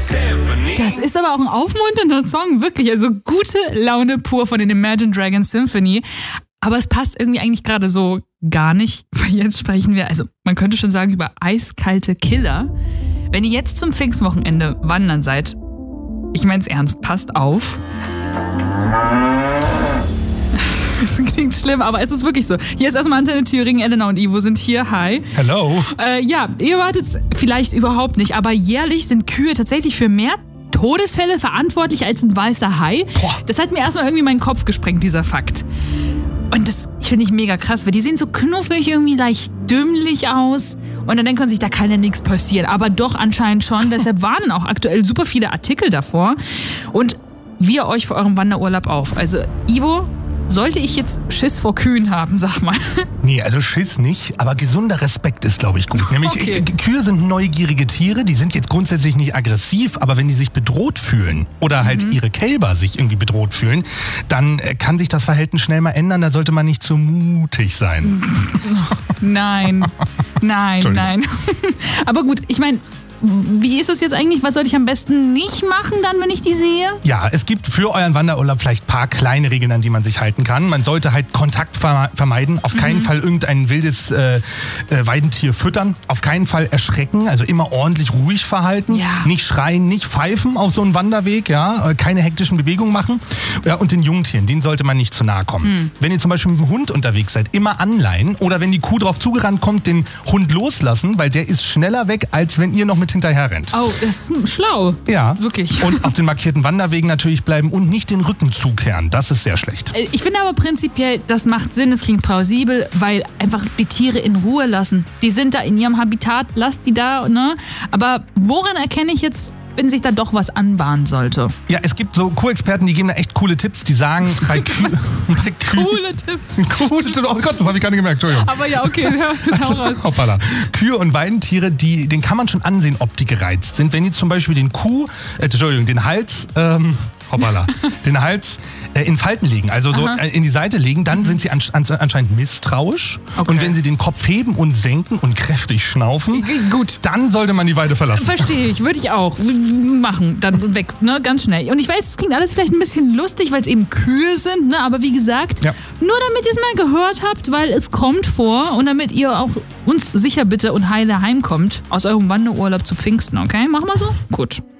Das ist aber auch ein aufmunternder Song, wirklich. Also gute Laune pur von den Imagine Dragons Symphony. Aber es passt irgendwie eigentlich gerade so gar nicht. Jetzt sprechen wir, also man könnte schon sagen, über eiskalte Killer. Wenn ihr jetzt zum Pfingstwochenende wandern seid, ich mein's ernst, passt auf. Das klingt schlimm, aber es ist wirklich so. Hier ist erstmal Antenne Thüringen, Elena und Ivo sind hier. Hi. Hello. Ja, ihr wartet es vielleicht überhaupt nicht, aber jährlich sind Kühe tatsächlich für mehr Todesfälle verantwortlich als ein weißer Hai. Boah. Das hat mir erstmal irgendwie meinen Kopf gesprengt, dieser Fakt. Und das finde ich mega krass, weil die sehen so knuffig, irgendwie leicht dümmlich aus. Und dann denkt man sich, da kann ja nichts passieren. Aber doch anscheinend schon. Deshalb warnen auch aktuell super viele Artikel davor. Und wir euch für eurem Wanderurlaub auf. Also Ivo, sollte ich jetzt Schiss vor Kühen haben, sag mal? Nee, also Schiss nicht, aber gesunder Respekt ist, glaube ich, gut. Nämlich Okay. Kühe sind neugierige Tiere, die sind jetzt grundsätzlich nicht aggressiv, aber wenn die sich bedroht fühlen oder halt ihre Kälber sich irgendwie bedroht fühlen, dann kann sich das Verhalten schnell mal ändern, da sollte man nicht zu mutig sein. Nein. Aber gut, ich meine, wie ist es jetzt eigentlich? Was sollte ich am besten nicht machen dann, wenn ich die sehe? Ja, es gibt für euren Wanderurlaub vielleicht ein paar kleine Regeln, an die man sich halten kann. Man sollte halt Kontakt vermeiden, auf keinen Fall irgendein wildes Weidentier füttern, auf keinen Fall erschrecken, also immer ordentlich ruhig verhalten, Ja. nicht schreien, nicht pfeifen auf so einem Wanderweg, ja, keine hektischen Bewegungen machen. Ja, und den Jungtieren, denen sollte man nicht zu nahe kommen. Wenn ihr zum Beispiel mit dem Hund unterwegs seid, immer anleihen oder wenn die Kuh drauf zugerannt kommt, den Hund loslassen, weil der ist schneller weg, als wenn ihr noch mit hinterher rennt. Oh, das ist schlau. Ja. Wirklich. Und auf den markierten Wanderwegen natürlich bleiben und nicht den Rücken zukehren. Das ist sehr schlecht. Ich finde aber prinzipiell, das macht Sinn, es klingt plausibel, weil einfach die Tiere in Ruhe lassen. Die sind da in ihrem Habitat, lasst die da, ne? Aber woran erkenne ich jetzt, wenn sich da doch was anbahnen sollte? Ja, es gibt so Kuhexperten, die geben da echt coole Tipps. Die sagen, bei Kühen... Coole Tipps. Coole Tipps. Oh Gott, das habe ich gar nicht gemerkt. Entschuldigung. Aber ja, okay, hau raus. Hoppala. Kühe und Weidentiere, den kann man schon ansehen, ob die gereizt sind. Wenn die zum Beispiel den Hals... den Hals in Falten legen, also so in die Seite legen, dann sind sie anscheinend misstrauisch. Okay. Und wenn sie den Kopf heben und senken und kräftig schnaufen, Gut. dann sollte man die Weide verlassen. Verstehe ich, würde ich auch machen, dann weg, ne, ganz schnell. Und ich weiß, es klingt alles vielleicht ein bisschen lustig, weil es eben Kühe sind, ne, aber wie gesagt, Ja. nur damit ihr es mal gehört habt, weil es kommt vor und damit ihr auch uns sicher bitte und heile heimkommt aus eurem Wanderurlaub zu Pfingsten, okay? Machen wir so? Gut.